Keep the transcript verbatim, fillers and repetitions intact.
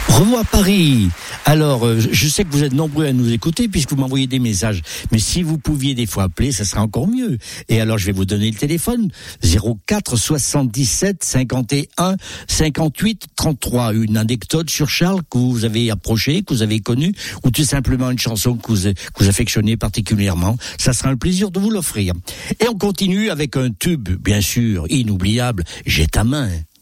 Revoir Paris. Alors, euh, je sais que vous êtes nombreux à nous écouter puisque vous m'envoyez des messages. Mais si vous pouviez des fois appeler, ça serait encore mieux. Et alors, je vais vous donner le téléphone. zéro quatre soixante-dix-sept cinquante et un cinquante-huit trente-trois. Une anecdote sur Charles que vous avez approché, que vous avez connu, ou tout simplement une chanson que vous, que vous affectionnez particulièrement. Ça sera un plaisir de vous l'offrir. Et on continue avec un tube, bien sûr, inoubliable. J'ai ta main.